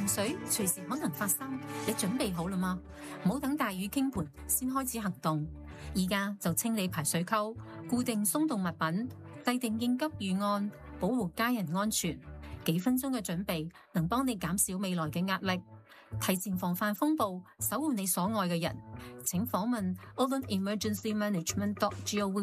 洪水隨時可能發生，你準備好啦嗎？唔好等大雨傾盆先開始行動，而家就清理排水溝，固定鬆動物品，制定應急預案，保護家人安全。幾分鐘嘅準備能幫你減少未來嘅壓力，提前防範風暴，守護你所愛嘅人。請訪問 allonemergencymanagement.gov